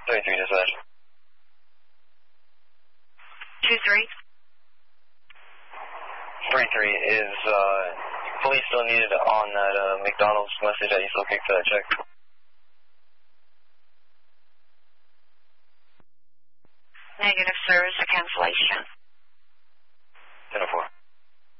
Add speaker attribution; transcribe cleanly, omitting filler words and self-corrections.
Speaker 1: 23 dispatch.
Speaker 2: 23.
Speaker 1: 33 is, police still needed on that, McDonald's message that you still kicked for that check.
Speaker 2: Negative, sir, is a cancellation.
Speaker 1: 10-4.